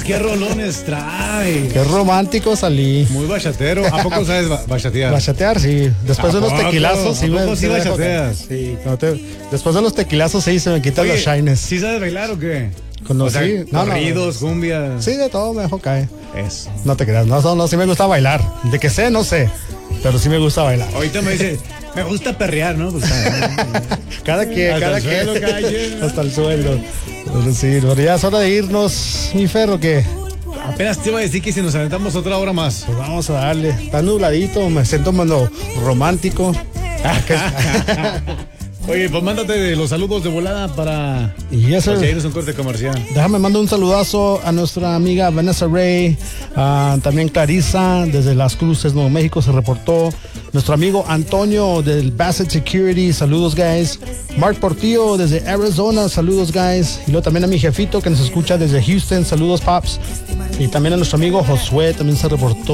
¿Qué rolones trae? Qué romántico salí. Muy bachatero. ¿A poco sabes bachatear? Bachatear, sí. Después de unos tequilazos, sí. Sí bachateas. Sí. Después de los tequilazos, sí, se me quitan los shines. ¿Sí sabes bailar o qué? Conocí. Corridos, cumbias. Sí, de todo me dejó caer. Eso. No te creas, no, sí me gusta bailar. De que sé, no sé. Pero sí me gusta bailar. Ahorita me dice, me gusta perrear, ¿no? Pues, cada quien. Hasta el suelo. Pero sí, pero ya es hora de irnos, mi Ferro, que apenas te iba a decir que si nos aventamos otra hora más. Pues vamos a darle. Está nubladito, me siento menos romántico. Oye, pues mándate los saludos de volada para irnos un corte comercial. Déjame mandar un saludazo a nuestra amiga Vanessa Ray, también Clarisa desde Las Cruces, Nuevo México se reportó. Nuestro amigo Antonio del Bassett Security, saludos guys. Mark Portillo desde Arizona, saludos guys. Y luego también a mi jefito que nos escucha desde Houston, saludos paps. Y también a nuestro amigo Josué, también se reportó.